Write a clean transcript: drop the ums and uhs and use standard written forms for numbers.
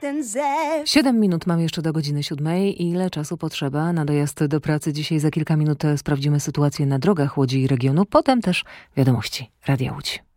ten zew. 7 minut mam jeszcze do godziny 7. Ile czasu potrzeba na dojazd do pracy? Dzisiaj za kilka minut sprawdzimy sytuację na drogach Łodzi i regionu. Potem też wiadomości Radia Łódź.